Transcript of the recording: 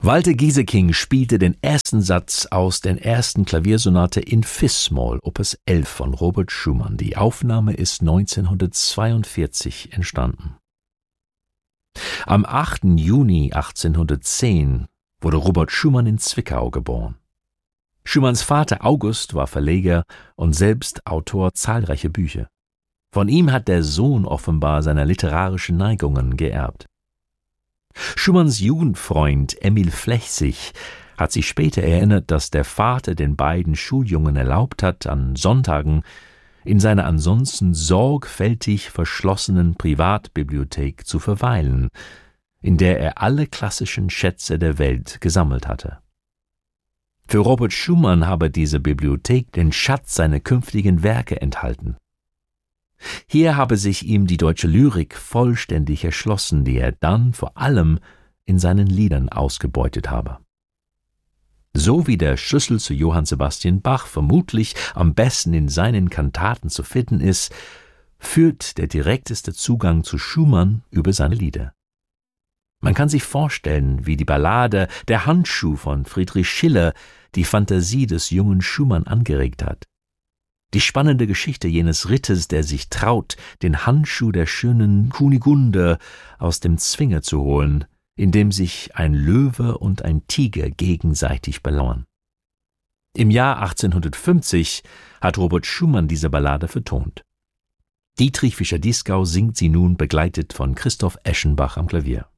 Walter Gieseking spielte den ersten Satz aus der ersten Klaviersonate in Fis-Moll, Opus 11 von Robert Schumann. Die Aufnahme ist 1942 entstanden. Am 8. Juni 1810 wurde Robert Schumann in Zwickau geboren. Schumanns Vater August war Verleger und selbst Autor zahlreicher Bücher. Von ihm hat der Sohn offenbar seine literarischen Neigungen geerbt. Schumanns Jugendfreund Emil Flechsig hat sich später erinnert, dass der Vater den beiden Schuljungen erlaubt hat, an Sonntagen in seiner ansonsten sorgfältig verschlossenen Privatbibliothek zu verweilen, in der er alle klassischen Schätze der Welt gesammelt hatte. Für Robert Schumann habe diese Bibliothek den Schatz seiner künftigen Werke enthalten. Hier habe sich ihm die deutsche Lyrik vollständig erschlossen, die er dann vor allem in seinen Liedern ausgebeutet habe. So wie der Schlüssel zu Johann Sebastian Bach vermutlich am besten in seinen Kantaten zu finden ist, führt der direkteste Zugang zu Schumann über seine Lieder. Man kann sich vorstellen, wie die Ballade »Der Handschuh« von Friedrich Schiller die Fantasie des jungen Schumann angeregt hat. Die spannende Geschichte jenes Ritters, der sich traut, den Handschuh der schönen Kunigunde aus dem Zwinger zu holen, in dem sich ein Löwe und ein Tiger gegenseitig belauern. Im Jahr 1850 hat Robert Schumann diese Ballade vertont. Dietrich Fischer-Dieskau singt sie nun begleitet von Christoph Eschenbach am Klavier.